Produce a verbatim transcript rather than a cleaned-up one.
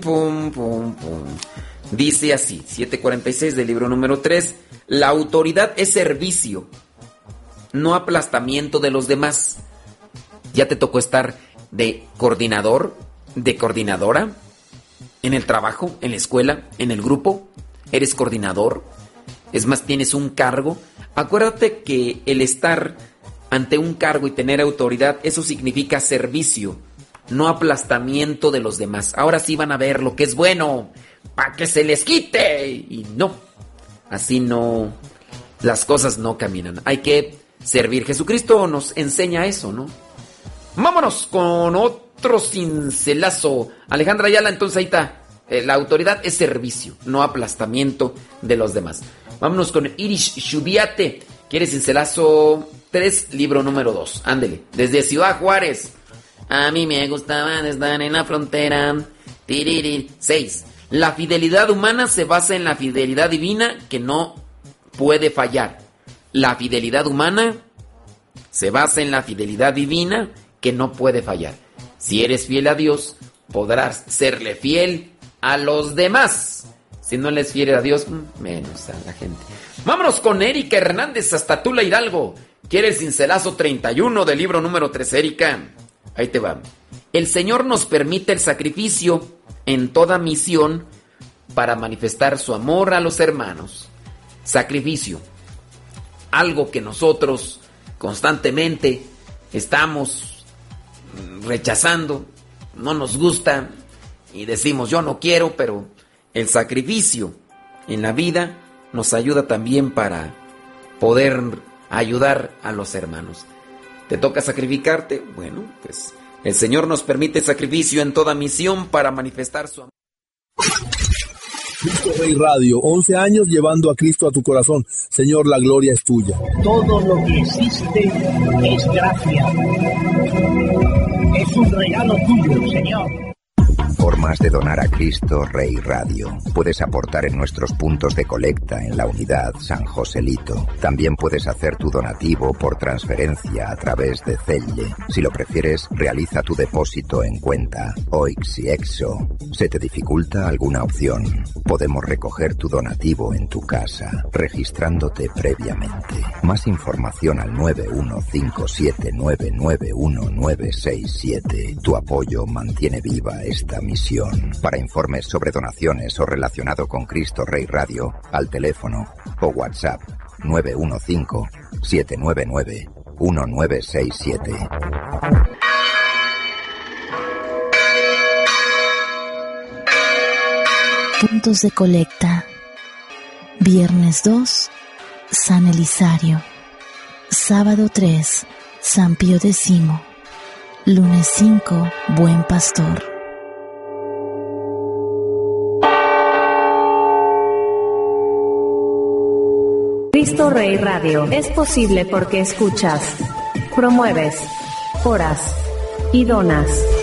Pum, pum, pum. Dice así, siete cuarenta y seis del libro número tres. La autoridad es servicio, no aplastamiento de los demás. ¿Ya te tocó estar de coordinador, de coordinadora? ¿En el trabajo, en la escuela, en el grupo? ¿Eres coordinador? Es más, tienes un cargo. Acuérdate que el estar ante un cargo y tener autoridad, eso significa servicio, no aplastamiento de los demás. Ahora sí van a ver lo que es bueno, para que se les quite. Y no, así no, las cosas no caminan. Hay que servir. Jesucristo nos enseña eso, ¿no? Vámonos con otro cincelazo. Alejandra Ayala, entonces ahí está. Eh, la autoridad es servicio, no aplastamiento de los demás. Vámonos con Irish Shubiate. ¿Quieres cincelazo tres, libro número dos? Ándele. Desde Ciudad Juárez. A mí me gustaba estar en la frontera. Tiriri. seis. La fidelidad humana se basa en la fidelidad divina que no puede fallar. La fidelidad humana se basa en la fidelidad divina que no puede fallar. Si eres fiel a Dios, podrás serle fiel a los demás. Si no les fiel a Dios, menos a la gente. Vámonos con Erika Hernández hasta Tula Hidalgo. ¿Quiere el cincelazo treinta y uno del libro número tres, Erika? Ahí te va. El Señor nos permite el sacrificio en toda misión para manifestar su amor a los hermanos. Sacrificio. Algo que nosotros constantemente estamos rechazando, no nos gusta y decimos yo no quiero, pero el sacrificio en la vida nos ayuda también para poder ayudar a los hermanos. ¿Te toca sacrificarte? Bueno, pues el Señor nos permite sacrificio en toda misión para manifestar su amor. Cristo Rey Radio, once años llevando a Cristo a tu corazón. Señor, la gloria es tuya. Todo lo que existe es gracia. Es un regalo tuyo, Señor. Formas de donar a Cristo Rey Radio. Puedes aportar en nuestros puntos de colecta en la unidad San Joselito. También puedes hacer tu donativo por transferencia a través de Zelle. Si lo prefieres, realiza tu depósito en cuenta Oix y Exo. ¿Se te dificulta alguna opción? Podemos recoger tu donativo en tu casa, registrándote previamente. Más información al nueve uno cinco siete nueve nueve uno nueve seis siete. Tu apoyo mantiene viva esta misión. Para informes sobre donaciones o relacionado con Cristo Rey Radio, al teléfono o WhatsApp nueve uno cinco siete nueve nueve uno nueve seis siete. Puntos de colecta. Viernes dos, San Elisario. Sábado tres, San Pío X. Lunes cinco, Buen Pastor. Cristo Rey Radio es posible porque escuchas, promueves, oras y donas.